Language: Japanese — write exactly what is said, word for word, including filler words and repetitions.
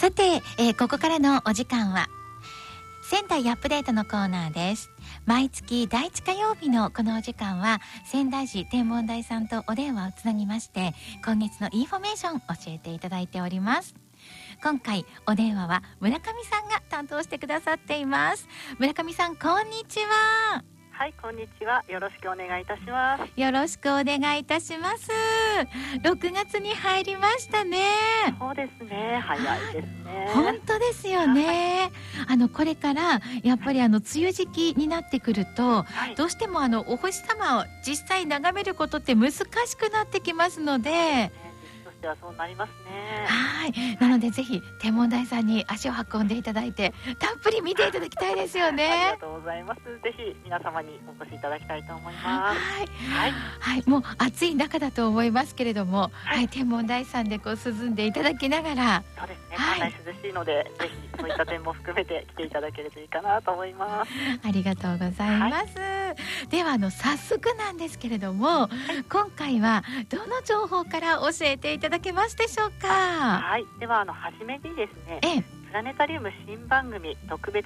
さて、えー、ここからのお時間は仙台アップデートのコーナーです。毎月だいいち火曜日のこのお時間は仙台市天文台さんとお電話をつなぎまして、今月のインフォメーション教えていただいております。今回お電話は村上さんが担当してくださっています。村上さん、こんにちは。 はい、こんにちは。よろしくお願いいたします。 よろしくお願いいたします。ろくがつに入りましたね。 そうですね、早いですね。 本当ですよね。あのこれからやっぱりあの梅雨時期になってくると、はい、どうしてもあのお星様を実際眺めることって難しくなってきますので、 ではそうなりますね。 はい、なのでぜひ天文台さんに足を運んでいただいてたっぷり見ていただきたいですよね。 ありがとうございます。ぜひ皆様にお越しいただきたいと思います。 はい、はい、はい、もう暑い中だと思いますけれども、はい、はい、天文台さんでこう涼んでいただきながら、 そうですね、はい、館内涼しいのでぜひそういった点も含めて来ていただけるといいかなと思います。 ありがとうございます。はい、ではあの早速なんですけれども、はい、今回はどの情報から教えていただけますでしょうか。 はい、ではあの初めにですね、ええ、プラネタリウム新番組特別